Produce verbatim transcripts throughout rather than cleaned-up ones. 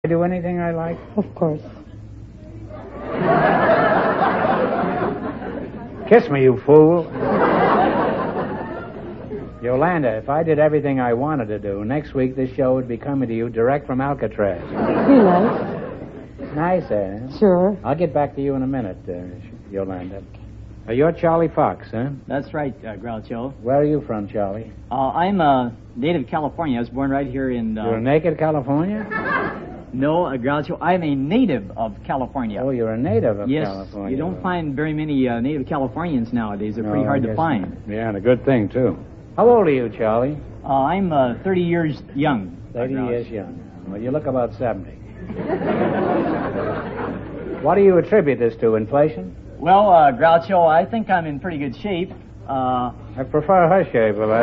do anything I like? Of course. Kiss me, you fool. Yolanda, if I did everything I wanted to do, next week this show would be coming to you direct from Alcatraz. Be nice. Nice, eh? Sure. I'll get back to you in a minute, uh, Yolanda. Uh, you're Charlie Fox, huh? That's right, uh, Groucho. Where are you from, Charlie? Uh, I'm a native California. I was born right here in... Uh, You're naked California? No, uh, Groucho, I'm a native of California. Oh, you're a native of yes, California. you don't find very many uh, native Californians nowadays. They're No, pretty hard I to guess find. not. Yeah, and a good thing, too. How old are you, Charlie? Uh, I'm uh, thirty years young. thirty uh, Groucho. years young. Well, you look about seventy. What do you attribute this to, inflation? Well, uh, Groucho, I think I'm in pretty good shape. Uh, I prefer her shape, but I...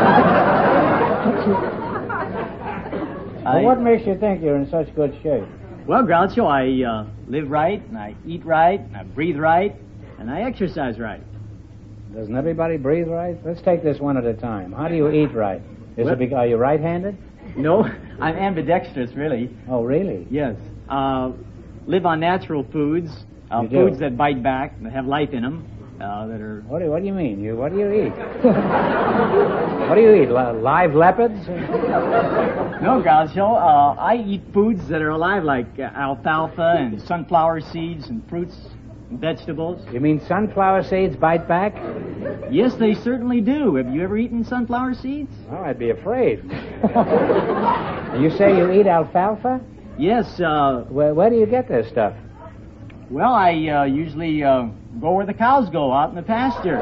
I Well, what makes you think you're in such good shape? Well, Groucho, I uh, live right, and I eat right, and I breathe right, and I exercise right. Doesn't everybody breathe right? Let's take this one at a time. How do you eat right? Is What? it because, are you right-handed? No, I'm ambidextrous, really. Oh, really? Yes. Uh, live on natural foods, uh, You do? foods that bite back, that have life in them, uh, that are... What do, what do you mean? You What do you eat? What do you eat? Li- live leopards? No, Groucho, uh, I eat foods that are alive, like uh, alfalfa and sunflower seeds and fruits and vegetables. You mean sunflower seeds bite back? Yes, they certainly do. Have you ever eaten sunflower seeds? Oh, I'd be afraid. You say you eat alfalfa? Yes, uh, Where, where do you get this stuff? well, I uh, usually uh, go where the cows go, out in the pasture.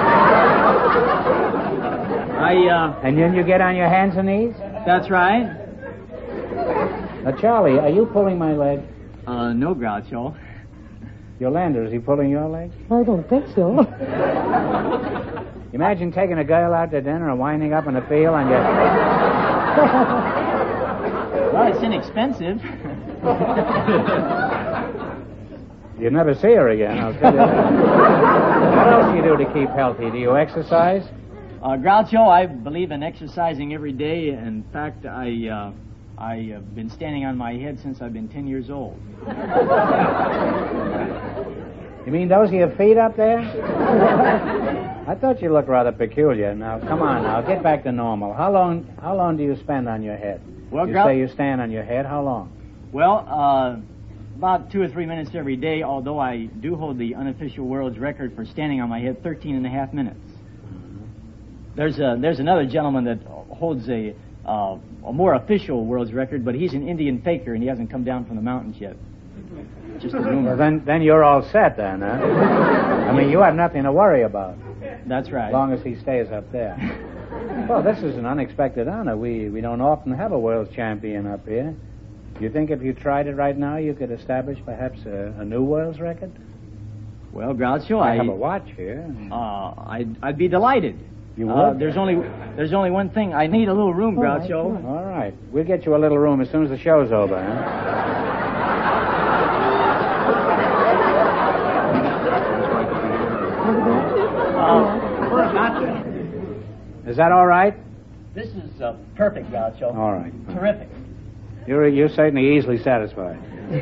I, uh, And then you get on your hands and knees? that's right. Now, Charlie, are you pulling my leg? Uh, no, Groucho. Yolanda, is he pulling your leg? I don't think so. Imagine taking a girl out to dinner and winding up in a field and you... Well, it's inexpensive. You'd never see her again, I'll tell you that. What else do you do to keep healthy? Do you exercise? Uh, Groucho, I believe in exercising every day. In fact, I, uh, I have been standing on my head since I've been ten years old. You mean those are your feet up there? I thought you looked rather peculiar. Now, come on now, get back to normal. How long How long do you spend on your head? Well, you Grou- say you stand on your head. How long? Well, uh, about two or three minutes every day, although I do hold the unofficial world's record for standing on my head thirteen and a half minutes. There's a, there's another gentleman that holds a, uh, a more official world's record, but he's an Indian faker, and he hasn't come down from the mountains yet. Just a Well, rumor. then, then you're all set then, huh? I mean, you have nothing to worry about That's right. as long as he stays up there. Well, this is an unexpected honor. We we don't often have a world champion up here. Do you think if you tried it right now, you could establish perhaps a, a new world's record? Well, Groucho, I I, have a watch here. uh, I'd, I'd be delighted. You Uh, would? there's only there's only one thing. I need a little room, All right, Groucho. sure. All right. We'll get you a little room as soon as the show's over, huh? Uh, Is that all right? this is uh, perfect, Groucho. All right. Terrific. You're, you're certainly easily satisfied.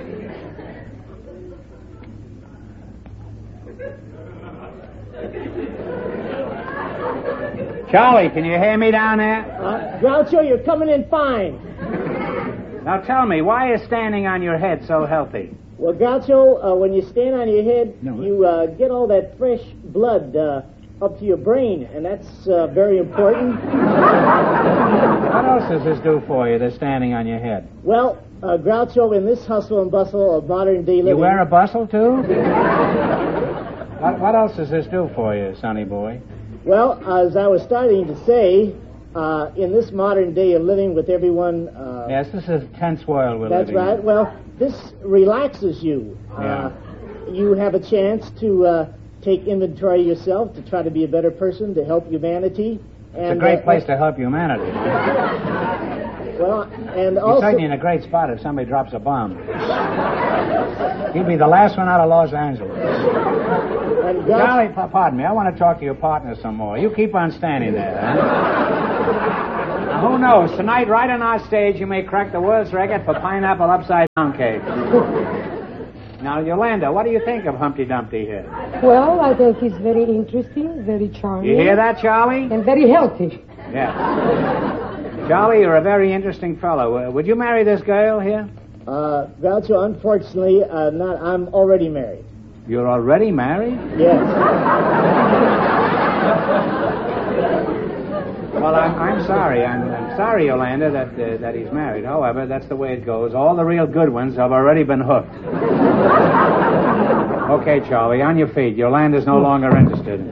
Charlie, can you hear me down there? Uh, Groucho, you're coming in fine. Now tell me, why is standing on your head so healthy? Well, Groucho, uh, when you stand on your head, No. you uh, get all that fresh blood uh, up to your brain, and that's uh, very important. What else does this do for you, this standing on your head? Well, uh, Groucho, in this hustle and bustle of modern day living... You wear a bustle, too? what, what else does this do for you, sonny boy? Well, as I was starting to say, uh, in this modern day of living with everyone... Uh, Yes, this is a tense world we're That's living right. in. Well, this relaxes you. Yeah. Uh, you have a chance to uh, take inventory yourself, to try to be a better person, to help humanity. It's a great place to help humanity. Well, and You're also... certainly in a great spot if somebody drops a bomb. You'll be the last one out of Los Angeles. and Groucho- Charlie, pa- pardon me, I want to talk to your partner some more. You keep on standing there, huh? Now, Now, who knows? Tonight, right on our stage, you may crack the world's record for pineapple upside down cake. Now, Yolanda, what do you think of Humpty Dumpty here? Well, I think he's very interesting, very charming. You hear that, Charlie? And very healthy. Yeah. Charlie, you're a very interesting fellow. Uh, would you marry this girl here? Uh, Groucho, unfortunately, uh, not. I'm already married. You're already married? Yes. Well, I'm, I'm sorry. I'm, I'm sorry, Yolanda, that uh, that he's married. However, that's the way it goes. All the real good ones have already been hooked. Okay, Charlie, on your feet. Yolanda's no longer interested.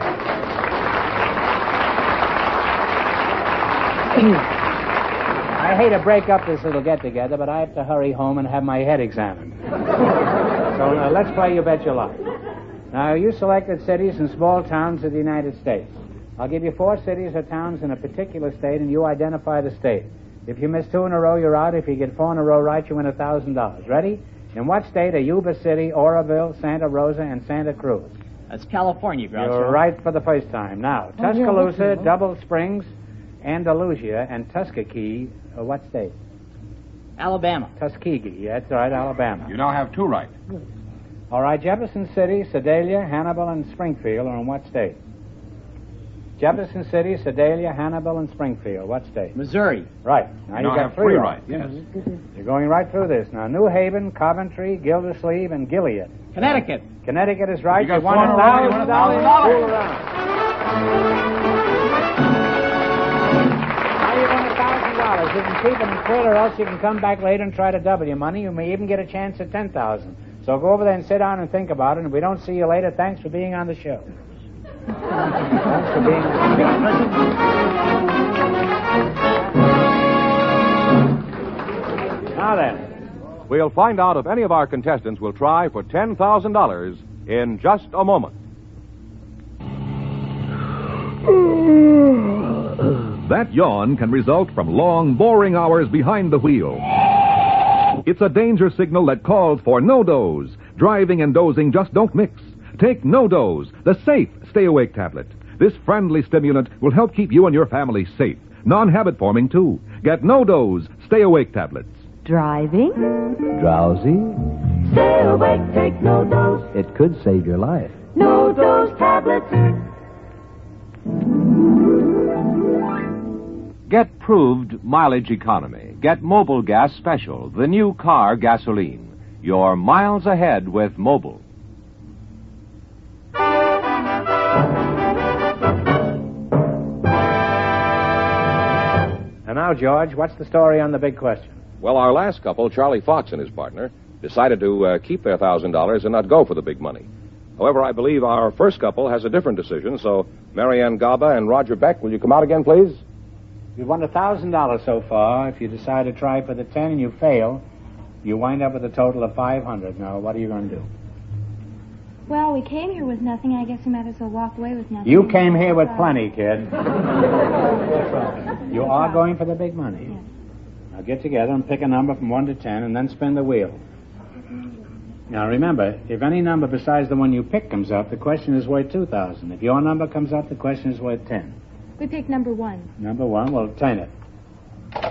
I hate to break up this little get-together, but I have to hurry home and have my head examined. So uh, let's play You Bet Your Life. Now, you selected cities and small towns of the United States. I'll give you four cities or towns in a particular state, and you identify the state. If you miss two in a row, you're out. If you get four in a row right, you win one thousand dollars. Ready? In what state are Yuba City, Oroville, Santa Rosa, and Santa Cruz? That's California, Groucho. You're right for the first time. Now, Tuscaloosa, Double Springs, Andalusia, and Tuskegee, uh, what state? Alabama. Tuskegee, that's right, Alabama. You now have two right. All right, Jefferson City, Sedalia, Hannibal, and Springfield are in what state? Jefferson City, Sedalia, Hannibal, and Springfield, what state? Missouri. Right. Now You you now got have three three right. right, yes. You're going right through this. Now, New Haven, Coventry, Gildersleeve, and Gilead. Connecticut. Connecticut is right. You got won four in a row, you one won thousand one thousand dollars. dollars. Fool around. Now you won one thousand dollars. You can keep it and quit, or else you can come back later and try to double your money. You may even get a chance at ten thousand dollars. So go over there and sit down and think about it. And if we don't see you later, thanks for being on the show. Thanks for being on the show. Now then. We'll find out if any of our contestants will try for ten thousand dollars in just a moment. That yawn can result from long, boring hours behind the wheel. It's a danger signal that calls for no doze. Driving and dozing just don't mix. Take No Doze, the safe stay-awake tablet. This friendly stimulant will help keep you and your family safe. Non-habit forming, too. Get No Doze stay-awake tablets. Driving? Drowsy? Stay awake, take No Dose. It could save your life. No Dose tablets. Get proved mileage economy. Get Mobil Gas Special, the new car gasoline. You're miles ahead with Mobil. And now, George, what's the story on the big question? Well, our last couple, Charlie Fox and his partner, decided to uh, keep their one thousand dollars and not go for the big money. However, I believe our first couple has a different decision, so Marianne Gaba and Roger Beck, will you come out again, please? You've won one thousand dollars so far. If you decide to try for the ten and you fail, you wind up with a total of five hundred dollars. Now, what are you going to do? Well, we came here with nothing. I guess we might as well walk away with nothing. You came here with plenty, kid. You are going for the big money. Yes. Now, get together and pick a number from one to ten and then spin the wheel. Now, remember, if any number besides the one you pick comes up, the question is worth two thousand dollars. If your number comes up, the question is worth ten. We picked number one. Number one, well, turn it.